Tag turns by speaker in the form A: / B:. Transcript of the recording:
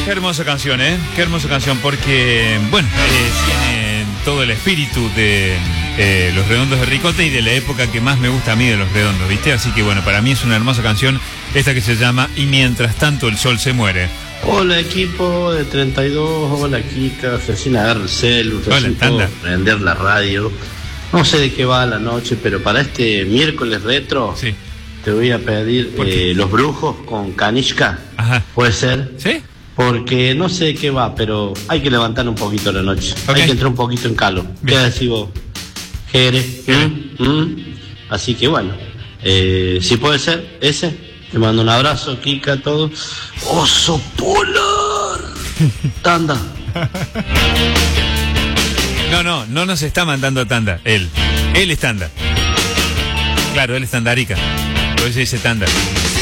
A: Qué hermosa canción, ¿eh? Qué hermosa canción, porque, bueno, tiene todo el espíritu de Los Redondos de Ricota y de la época que más me gusta a mí de Los Redondos, ¿viste? Así que, bueno, para mí es una hermosa canción, esta que se llama Y mientras tanto el sol se muere.
B: Hola equipo de 32, hola Kika, recién agarro el celu, recién
A: Tanda.
B: puedo prender la radio. No sé de qué va la noche, pero para este miércoles retro
A: Sí.
B: te voy a pedir Los Brujos con Kanishka.
A: Ajá.
B: ¿Puede ser?
A: ¿Sí?
B: Porque no sé de qué va, pero hay que levantar un poquito la noche.
A: Ok.
B: Hay que entrar un poquito en calor.
A: Bien.
B: ¿Qué decís vos? Jere. Así que bueno, si puede ser, ese. Te mando un abrazo, Kika, todo. ¡Oso polar! Tanda.
A: No nos está mandando tanda, él. Él es tanda. Claro, él es tandarica. Por eso dice tanda.